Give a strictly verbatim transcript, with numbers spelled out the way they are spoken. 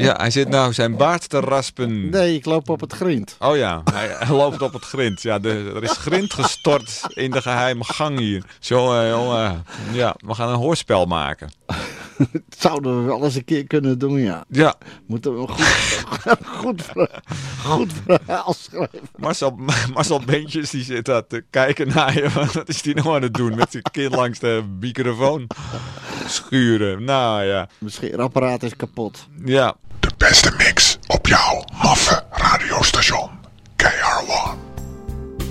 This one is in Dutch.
Ja, hij zit nou zijn baard te raspen. Nee, ik loop op het grind. Oh ja, hij, hij loopt op het grind. Ja, de, er is grind gestort in de geheime gang hier. Jongen, jongen. Ja, we gaan een hoorspel maken. Dat zouden we wel eens een keer kunnen doen, ja. Ja. Moeten we een goed, goed, goed verhaal schrijven. Marcel, Marcel Beentjes die zit daar te kijken naar je. Wat is die nou aan het doen met zijn kin langs de microfoon schuren? Nou ja. Mijn scheerapparaat is kapot. Ja. De beste mix op jouw maffe radiostation. K R one.